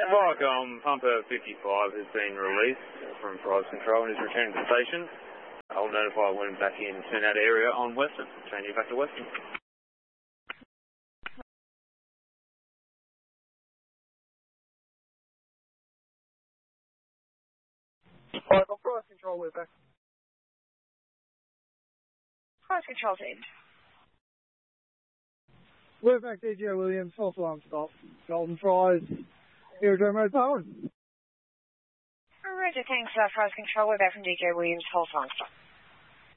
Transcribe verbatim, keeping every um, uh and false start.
Viacom Pumper fifty-five has been released from Prize Control and is returning to the station. I'll notify when back in in that area on Western. Turn you back to Western. Alright, on Prize Control, we're back. Prize Control team. We're back, D J Williams, false alarm stop. Golden Prize, Aerodrome Road, Darwin. Roger, thanks, uh, Prize Control. We're back from D J Williams, false alarm stop.